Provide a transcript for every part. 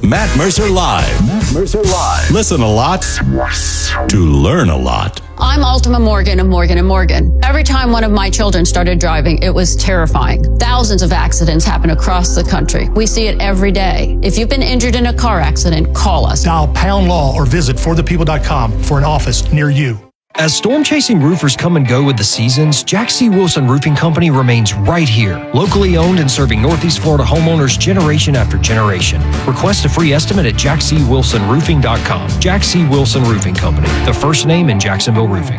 Matt Mercer Live. Matt Mercer Live. Listen a lot to learn a lot. I'm Ultima Morgan of Morgan & Morgan. Every time one of my children started driving, it was terrifying. Thousands of accidents happen across the country. We see it every day. If you've been injured in a car accident, call us. Dial Pound Law or visit forthepeople.com for an office near you. As storm-chasing roofers come and go with the seasons, Jack C. Wilson Roofing Company remains right here, locally owned and serving Northeast Florida homeowners generation after generation. Request a free estimate at jackcwilsonroofing.com. Jack C. Wilson Roofing Company, the first name in Jacksonville roofing.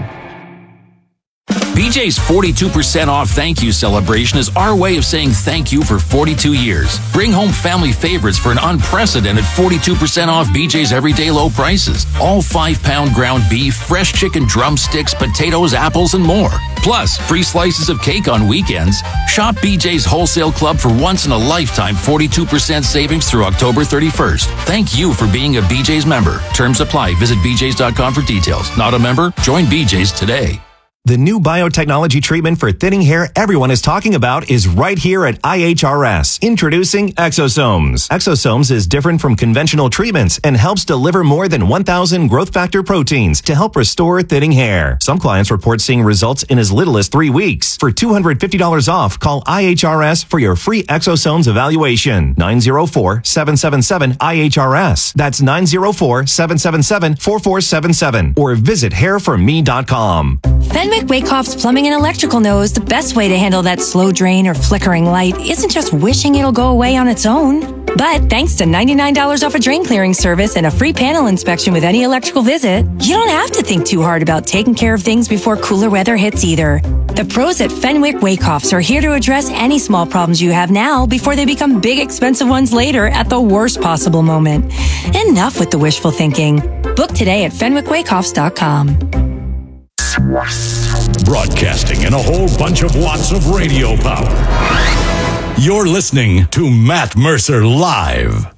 BJ's 42% off thank you celebration is our way of saying thank you for 42 years. Bring home family favorites for an unprecedented 42% off BJ's everyday low prices. All 5-pound ground beef, fresh chicken drumsticks, potatoes, apples, and more. Plus, free slices of cake on weekends. Shop BJ's Wholesale Club for once-in-a-lifetime 42% savings through October 31st. Thank you for being a BJ's member. Terms apply. Visit bjs.com for details. Not a member? Join BJ's today. The new biotechnology treatment for thinning hair everyone is talking about is right here at IHRS. Introducing Exosomes. Exosomes is different from conventional treatments and helps deliver more than 1,000 growth factor proteins to help restore thinning hair. Some clients report seeing results in as little as 3 weeks. For $250 off, call IHRS for your free Exosomes evaluation. 904-777-IHRS. That's 904-777-4477. Or visit hairforme.com. Fenwick Wakehoff's Plumbing and Electrical knows the best way to handle that slow drain or flickering light isn't just wishing it'll go away on its own. But thanks to $99 off a drain clearing service and a free panel inspection with any electrical visit, you don't have to think too hard about taking care of things before cooler weather hits either. The pros at Fenwick Wakehoffs are here to address any small problems you have now before they become big, expensive ones later at the worst possible moment. Enough with the wishful thinking. Book today at FenwickWakehoffs.com. Broadcasting in a whole bunch of watts of radio power. You're listening to Matt Mercer Live.